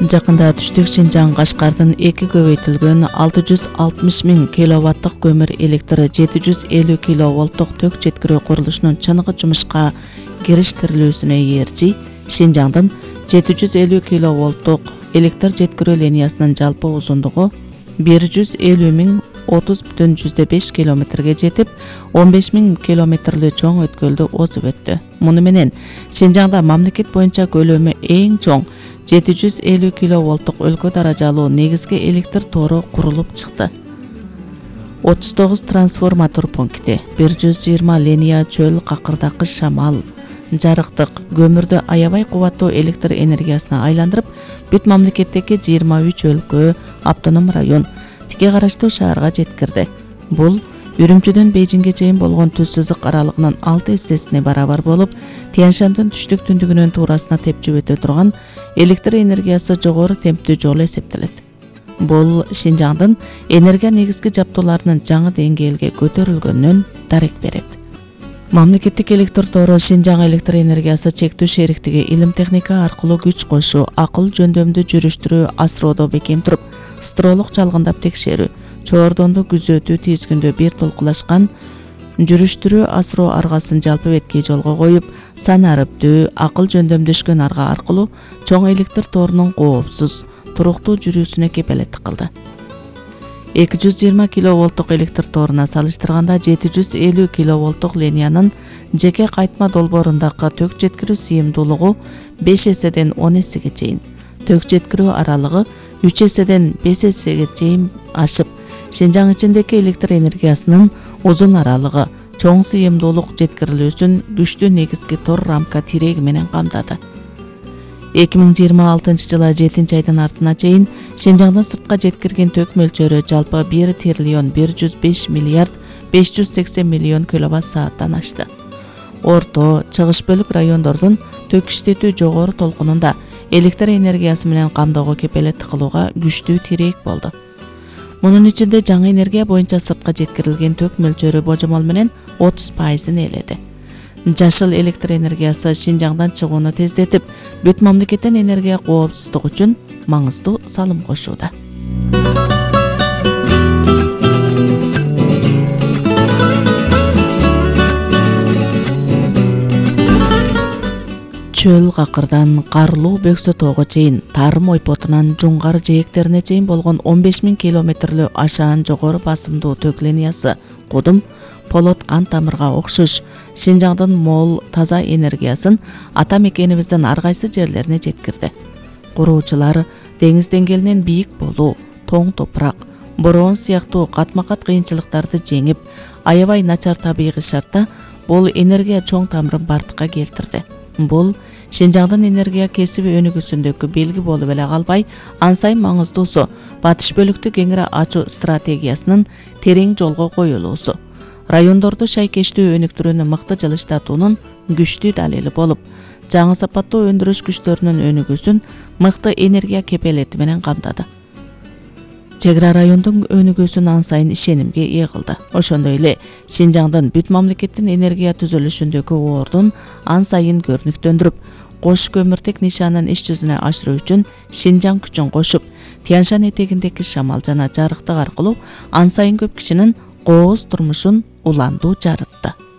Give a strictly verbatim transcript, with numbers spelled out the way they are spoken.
Жакында түштүк Шинжаң Кашкардын эки көбөйтүлгөн алты жүз алтымыш миң киловаттык көмүр электри жети жүз элүү киловолттук ток жеткирүү курулушунун чыныгы жумушка кириштирилүүсүнө ээрчи Шинжаңдын жети жүз элүү киловолттук электр жеткирүү линиясынын жалпы узундугу бир жүз элүү миң отуз бүтүн жүздө беш километрге жетип, он беш миң километрлүү чоң өткөлдү осуп өттү. Муну менен Шинжаңда мамлекет боюнча көлөмү эң чоң жети жүз элүү киловолттук өлкө даражалуу негизги электр тору курулуп чыкты. отуз тогуз трансформатор пункти, бир жүз жыйырма линия чөл какырдакы шамал, жарыктык, көмүрдү аябай кубаттуу электр энергиясына айландырып, бүт мамлекеттеги жыйырма үч өлкө, автоном район, тике караштуу шаарга жеткирди. Бул Үрүмчүдөн Бейжиңге чейин болгон түз сызык аралыгынын алты эссесине барабар болуп, Тянь-Шаньдын түштүк түндүгүнүн туурасына тепчип өтө турган электр энергиясы жогору темптүү жол эсептелет. Бул Шинжаңдын энергия негизги жабдууларынын жаңы деңгээлге көтөрүлгөнүнөн дарек берет. Мамлекеттик электр тору Шинжаң электр энергиясы чектүү шериктиги илим техника аркылуу күч кошуу, акыл жөндөмдү жүрүштүрүү, асроодо бекем туруп, стролук чалгындап текшерүү, чоордонду күзөтүү тизгиндөө бир толкулашкан жүрүштүрүү асроо аргасын жалпы беткей жолго коюп, сан арыптүү, акыл жөндөмдөшкөн арга аркылуу чоң электр торунун коопсуз, туруктуу жүрүүсүнө кепелеттик кылды. эки жүз жыйырма киловолттук электр торуна салыштырганда жети жүз элүү киловолттук линиянын жеке кайтма долбоорундагы ток жеткирүү сыйымдуулугу беш эседен он эсеге чейин, ток жеткирүү аралыгы үч эседен беш эсеге чейин ашып, Шинжаң ичиндеги электр энергиясынын узун аралыгы, чоң сыйымдуулук жеткирилүүсүн күчтүү негизги тор рамка тиреги менен камдады. эки миң жыйырма алтынчы жылы жетинчи айдын артына чейин Шинжаңдан сыртка жеткирген ток мөлчөрү жалпы бир триллион бир жүз беш миллиард беш жүз сексен миллион киловатт сааттан ашты. Орто, чыгыш бөлүк райондордун ток иштетүү жогору толкунунда электр энергиясы менен камдоого кепелеттик кылууга күчтүү тирек болду. Мунун ичинде жаңы энергия боюнча сыртка жеткирилген ток мөлчөрү божомол менен отуз пайызын ээледи. Жашыл электр энергиясы Шинжаңдан чыгууну тездетип, бүт мамлекеттин энергия коопсуздугу үчүн маңыздуу салым кошууда. Чөл какырдан Карлуу Бөксө тоого чейин, Тарым ойпотунан Жуңгар жээктерине чейин болгон он беш миң километрлүү ашаан жогору басымдуу ток линиясы Кудум, Полот кан тамырга окшош Шинжаңдын мол, таза энергиясын ата мекенибиздин ар кайсы жерлерине жеткирди. Куруучулар деңиз деңгээлинен бийик болуу, тоң топурак, бороон сыяктуу катма-кат кыйынчылыктарды жеңип, аябай начар табигый шартта бул энергия чоң тамырын бардыкка келтирди. Бул Шинжаңдын энергия кесиби өнүгүүсүндөгү белги болуп эле калбай, ан сайын маңыздуусу батыш бөлүктү кеңири ачуу стратегиясынын терең жолго коюлуусу. Райондорду шайкештүү өнүктүрүүнү мыкты жылыштатуунун күчтүү далили болуп, жаңы сапаттуу өндүрүш күчтөрүнүн өнүгүүсүн мыкты энергия кепелети менен камдады. Чек ара райондун өнүгүүсүн ан сайын ишенимге ээ кылды. Ошондой эле Шинжаңдын бүт мамлекеттин энергия түзүлүшүндөгү ордун ан сайын көрнүктөндүрүп, кош көмүртек нишанын иш жүзүнө ашыруу үчүн Шинжаң күчүн кошуп, Тянь-Шань этегиндеги шамал жана жарыктык аркылуу ан сайын көп кишинин кооз турмушун уландуу жарытты.